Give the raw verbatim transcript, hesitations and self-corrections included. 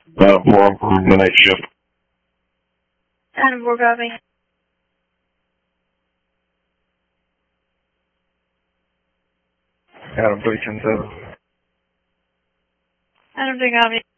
Uh, four on for the night shift. Adam four copy. Adam three ten seven. Adam three copy.